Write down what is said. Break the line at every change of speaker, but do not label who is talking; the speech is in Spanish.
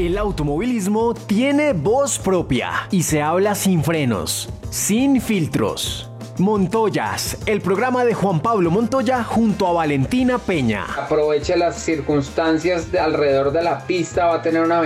El automovilismo tiene voz propia y se habla sin frenos, sin filtros. Montoyas, el programa de Juan Pablo Montoya junto a Valentina Peña.
Aproveche las circunstancias alrededor de la pista, va a tener una